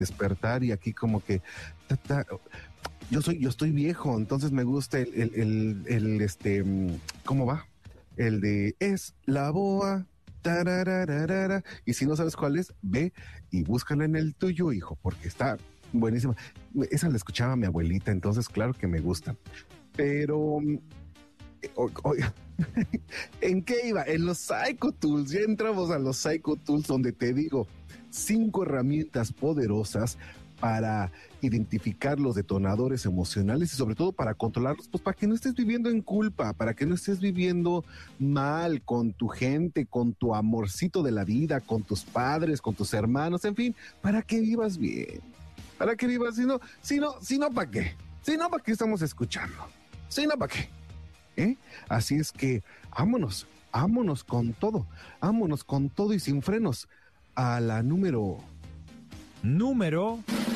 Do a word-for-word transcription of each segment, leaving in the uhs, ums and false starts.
despertar y aquí como que ta, ta, yo soy, yo estoy viejo, entonces me gusta el, el, el, el este, ¿cómo va? El de es la boa, tarararara, y si no sabes cuál es, ve y búscala en el tuyo, hijo, porque está buenísima. Esa la escuchaba mi abuelita, entonces claro que me gusta. Pero, o, o, ¿en qué iba? En los Psycho Tools, ya entramos a los Psycho Tools donde te digo, cinco herramientas poderosas para identificar los detonadores emocionales y sobre todo para controlarlos, pues para que no estés viviendo en culpa, para que no estés viviendo mal con tu gente, con tu amorcito de la vida, con tus padres, con tus hermanos, en fin, para que vivas bien, para que vivas, si no, si no, si no, ¿para qué? Si no, ¿para qué estamos escuchando? Si no, ¿para qué? ¿Eh? Así es que, vámonos, vámonos con todo, vámonos con todo y sin frenos a la número... Número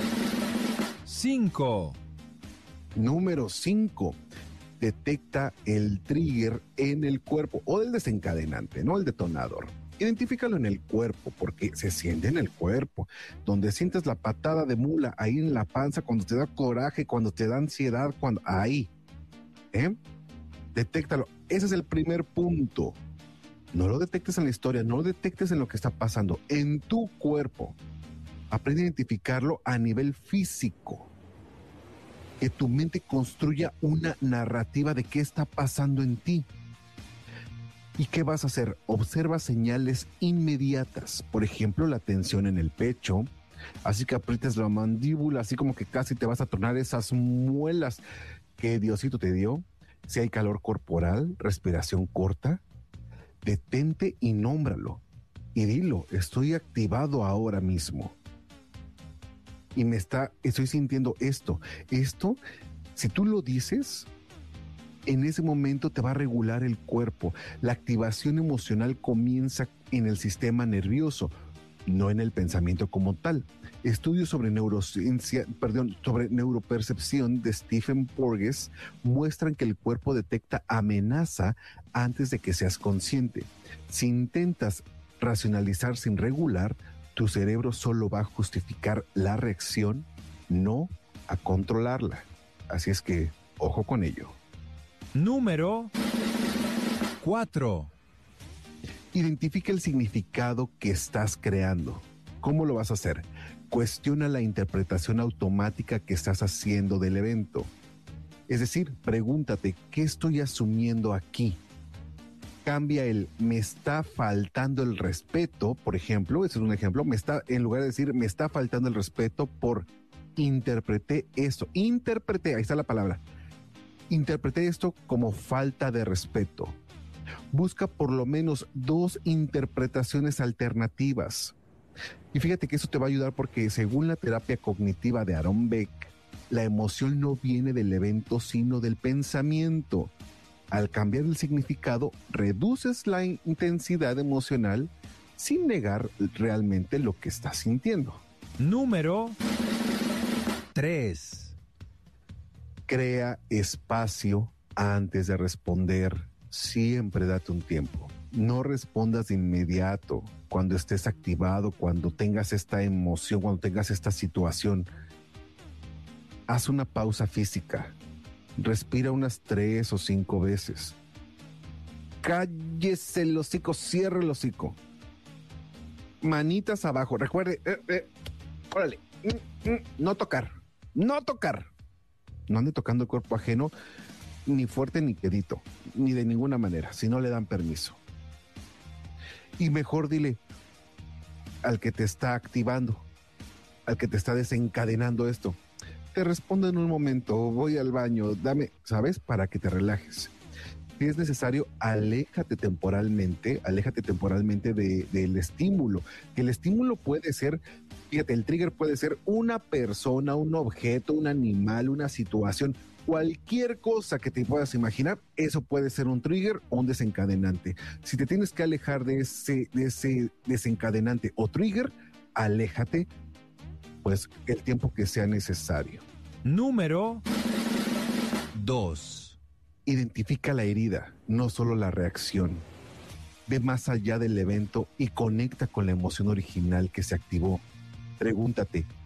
cinco. Número cinco. Detecta el trigger en el cuerpo o el desencadenante, no el detonador. Identifícalo en el cuerpo porque se siente en el cuerpo. Donde sientes la patada de mula, ahí en la panza, cuando te da coraje, cuando te da ansiedad, cuando ahí. ¿Eh? Detéctalo. Ese es el primer punto. No lo detectes en la historia, no lo detectes en lo que está pasando, en tu cuerpo. Aprende a identificarlo a nivel físico. Que tu mente construya una narrativa de qué está pasando en ti. ¿Y qué vas a hacer? Observa señales inmediatas. Por ejemplo, la tensión en el pecho. Así que aprietas la mandíbula, así como que casi te vas a tornar esas muelas que Diosito te dio. Si hay calor corporal, respiración corta, detente y nómbralo. Y dilo, estoy activado ahora mismo. Y me está, estoy sintiendo esto. Esto, si tú lo dices, en ese momento te va a regular el cuerpo. La activación emocional comienza en el sistema nervioso, no en el pensamiento como tal. Estudios sobre neurociencia, perdón, sobre neuropercepción de Stephen Porges muestran que el cuerpo detecta amenaza antes de que seas consciente. Si intentas racionalizar sin regular, tu cerebro solo va a justificar la reacción, no a controlarla. Así es que, ojo con ello. Número cuatro. Identifica el significado que estás creando. ¿Cómo lo vas a hacer? Cuestiona la interpretación automática que estás haciendo del evento. Es decir, pregúntate, ¿qué estoy asumiendo aquí? Cambia el me está faltando el respeto, por ejemplo, ese es un ejemplo, me está, en lugar de decir me está faltando el respeto por interpreté esto, interpreté, ahí está la palabra, interpreté esto como falta de respeto. Busca por lo menos dos interpretaciones alternativas. Y fíjate que eso te va a ayudar porque según la terapia cognitiva de Aaron Beck, la emoción no viene del evento sino del pensamiento. Al cambiar el significado, reduces la intensidad emocional sin negar realmente lo que estás sintiendo. Número tres. Crea espacio antes de responder. Siempre date un tiempo. No respondas de inmediato cuando estés activado, cuando tengas esta emoción, cuando tengas esta situación. Haz una pausa física. Respira unas tres o cinco veces. Cállese el hocico, cierre el hocico. Manitas abajo. Recuerde, eh, eh, órale, mm, mm, no tocar, no tocar. No ande tocando el cuerpo ajeno, ni fuerte ni quedito, ni de ninguna manera, si no le dan permiso. Y mejor dile al que te está activando, al que te está desencadenando esto. Te respondo en un momento, voy al baño, dame, ¿sabes? Para que te relajes. Si es necesario, aléjate temporalmente, aléjate temporalmente de, del estímulo. El estímulo puede ser, fíjate, el trigger puede ser una persona, un objeto, un animal, una situación, cualquier cosa que te puedas imaginar, eso puede ser un trigger o un desencadenante. Si te tienes que alejar de ese, de ese desencadenante o trigger, aléjate pues el tiempo que sea necesario. Número dos. Identifica la herida, no solo la reacción. Ve más allá del evento y conecta con la emoción original que se activó. Pregúntate,